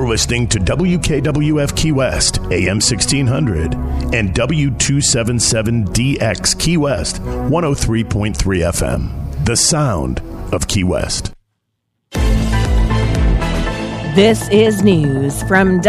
listening to WKWF Key West, AM 1600, and W277DX Key West, 103.3 FM. The sound of Key West. This is news from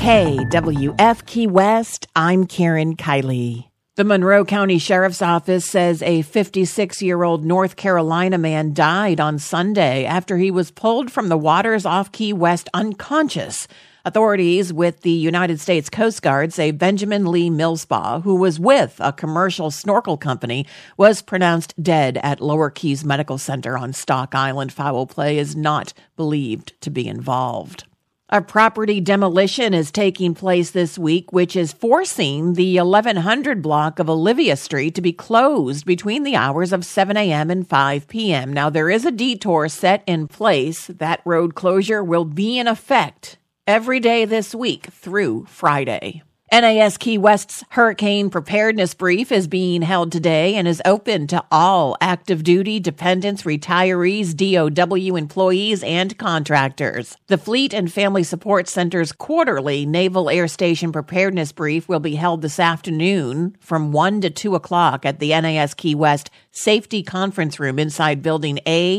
WKWF Key West. I'm Karen Kiley. The Monroe County Sheriff's Office says a 56-year-old North Carolina man died on Sunday after he was pulled from the waters off Key West unconscious. Authorities with the United States Coast Guard say Benjamin Lee Millspaugh, who was with a commercial snorkel company, was pronounced dead at Lower Keys Medical Center on Stock Island. Foul play is not believed to be involved. A property demolition is taking place this week, which is forcing the 1100 block of Olivia Street to be closed between the hours of 7 a.m. and 5 p.m. Now, there is a detour set in place. That road closure will be in effect every day this week through Friday. NAS Key West's Hurricane Preparedness Brief is being held today and is open to all active duty, dependents, retirees, DOW employees, and contractors. The Fleet and Family Support Center's quarterly Naval Air Station Preparedness Brief will be held this afternoon from 1 to 2 o'clock at the NAS Key West Safety Conference Room inside Building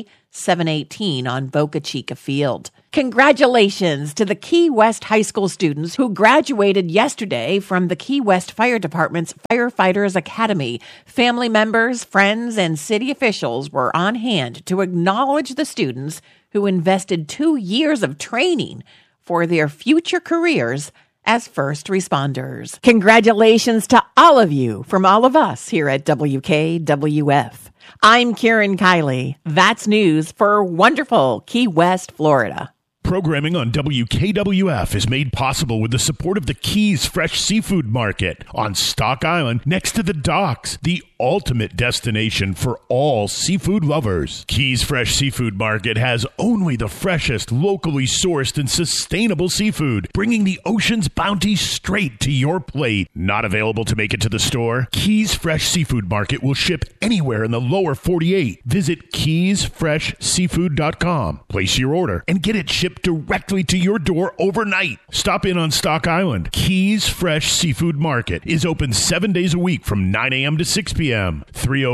A718 on Boca Chica Field. Congratulations to the Key West High School students who graduated yesterday from the Key West Fire Department's Firefighters Academy. Family members, friends, and city officials were on hand to acknowledge the students who invested 2 years of training for their future careers as first responders. Congratulations to all of you from all of us here at WKWF. I'm Karen Kiley. That's news for wonderful Key West, Florida. Programming on WKWF is made possible with the support of the Keys Fresh Seafood Market on Stock Island next to the docks, the ultimate destination for all seafood lovers. Keys Fresh Seafood Market has only the freshest, locally sourced and sustainable seafood, bringing the ocean's bounty straight to your plate. Not available to make it to the store? Keys Fresh Seafood Market will ship anywhere in the lower 48. Visit keysfreshseafood.com. Place your order and get it shipped directly to your door overnight. Stop in on Stock Island. Keys Fresh Seafood Market is open 7 days a week from 9 a.m. to 6 p.m.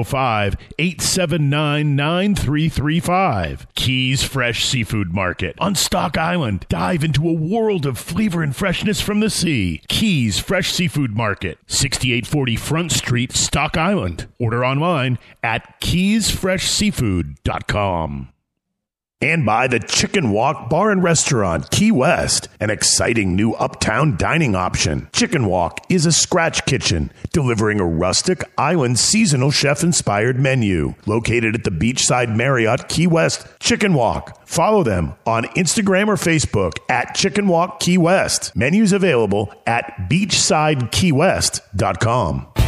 305-879-9335. Keys Fresh Seafood Market on Stock Island. Dive into a world of flavor and freshness from the sea. Keys Fresh Seafood Market, 6840 Front Street, Stock Island. Order online at keysfreshseafood.com. And by the Chicken Walk Bar and Restaurant, Key West, an exciting new uptown dining option. Chicken Walk is a scratch kitchen, delivering a rustic, island, seasonal chef-inspired menu. Located at the Beachside Marriott, Key West, Chicken Walk. Follow them on Instagram or Facebook at Chicken Walk Key West. Menus available at beachsidekeywest.com.